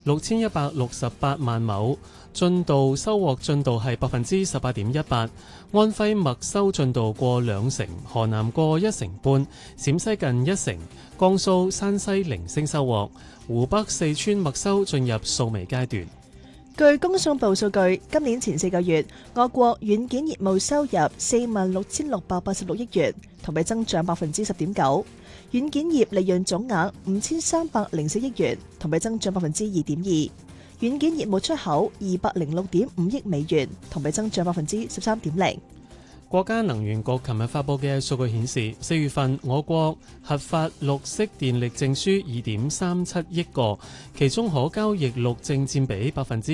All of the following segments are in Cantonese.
6168萬畝，進度收穫進度係18.18%。安徽麥收進度過2成，河南過1成半，陝西近1成，江蘇、山西零星收穫，湖北、四川麥收進入掃眉階段。 據工信部數據，今年前4個月，我國軟件業務收入46,686億元，同比增長10.9%。軟件業利潤總額5,304億元，同比增長2.2%。軟件業務出口206.5億美元，同比增長13.0%。 國家能源局琴日發布嘅數據顯示，4月份我國核發綠色電力證書2.37億個，其中可交易綠證佔比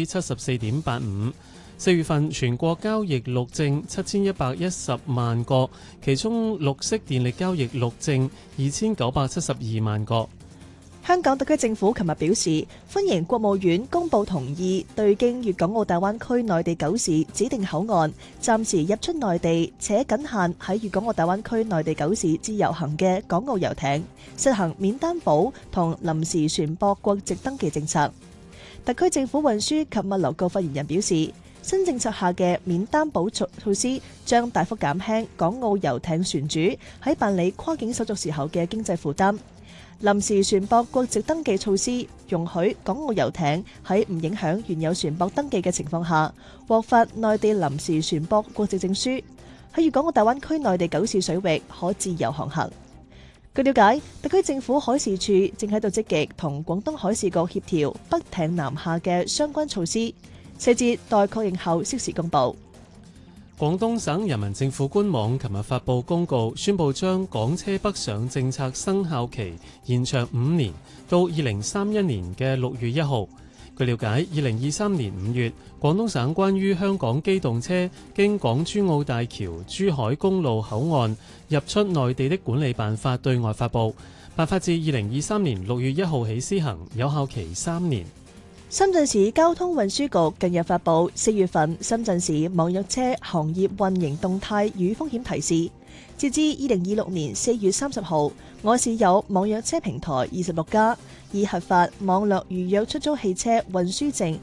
74.85%。4月份全國交易綠證7110萬個，其中綠色電力交易綠證2972萬個。 香港特區政府琴日表示，歡迎國務院公布同意對經粵港澳大灣區內地9市指定口岸暫時入出內地且僅限喺粵港澳大灣區內地9市自由行嘅港澳遊艇，實行免擔保同臨時船舶國籍登記政策。特區政府運輸及物流局發言人表示，新政策下嘅免擔保措施將大幅減輕港澳遊艇船主喺辦理跨境手續時候嘅經濟負擔。臨時船舶國籍登記措施容許港澳遊艇喺唔影響原有船舶登記嘅情況下，獲發內地臨時船舶國籍證書，喺粵港澳大灣區內地9市水域可自由航行。據了解，特區政府海事處正喺度積極同廣東海事局協調北艇南下嘅相關措施，細節待確認後適時公佈。 廣東省人民政府官網琴日發布公告，宣布將港車北上政策生效期延長5年，到2031年嘅6月1號。據了解，2023年5月，廣東省關於香港機動車經港珠澳大橋珠海公路口岸入出內地的管理辦法對外發布，辦法自2023年6月1號起施行，有效期3年。 深圳市交通運輸局近日發布4月份深圳市網約車行業運營動態與風險提示。截至2026年4月30號，我市有網約車平台26家，已核發網絡預約出租汽車運輸證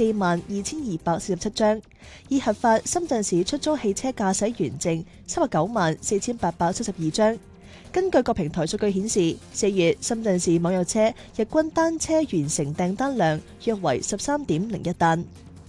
142247張，已核發深圳市出租汽車駕駛員證394,872張。根據各平台數據顯示，4月深圳市網約車日均單車完成訂單量約為13.01單。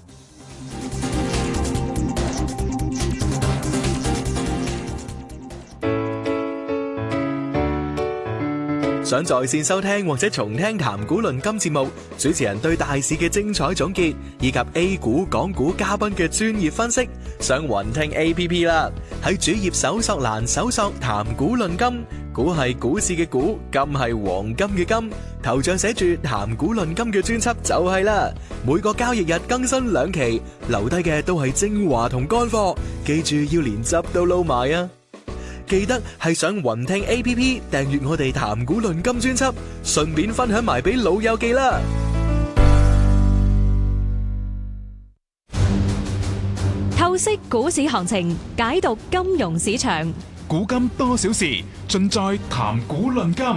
想在線收聽或者重聽談股論金節目，主持人對大市嘅精彩總結，以及 A 股、港股嘉賓嘅專業分析，上雲聽 APP 啦。喺主頁搜索欄搜索談股論金，股係股市嘅股，金係黃金嘅金，頭像寫住談股論金嘅專輯就係啦。每個交易日更新2期，留低嘅都係精華同乾貨，記住要連汁都撈埋啊！記得係上雲聽 APP 訂閱我哋談股論金專輯，順便分享埋俾老友記啦。 透析股市行情，解讀金融市場， 古今多少事，盡在談股論金。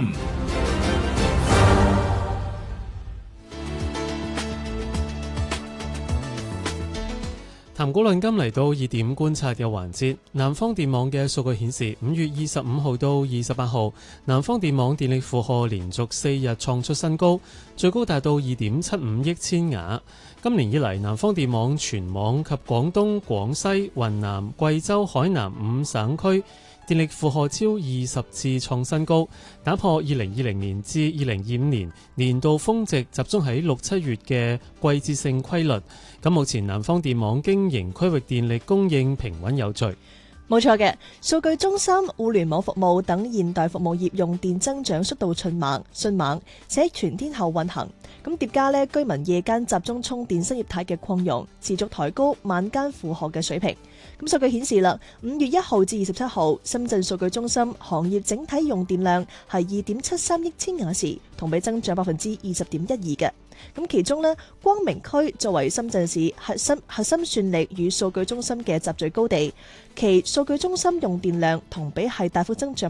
談股論金嚟到熱點觀察嘅環節，南方電網嘅數據顯示，5月25號到28號，南方電網電力負荷連續4日創出新高，最高達到2.75億千瓦。今年以嚟，南方電網全網及廣東、廣西、雲南、貴州、海南5省區電力負荷超20次創新高，打破2020年至2025年年度峰值集中喺6、7月嘅季節性規律。咁目前南方電網經營區域電力供應平穩有序。 冇錯嘅，數據中心、互聯網服務等現代服務業用電增長速度迅猛，且全天候運行。咁疊加呢，居民夜間集中充電新業態嘅擴容，持續抬高晚間負荷嘅水平。咁數據顯示啦，5月1號至27號，深圳數據中心行業整體用電量係2.73億千瓦時，同比增長20.12%嘅。咁其中呢，光明區作為深圳市核心算力與數據中心嘅集聚高地，其數據中心用電量同比係大幅增長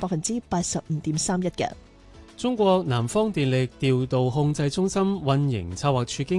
85.31%嘅。 中國南方電力調度控制中心運營策劃處經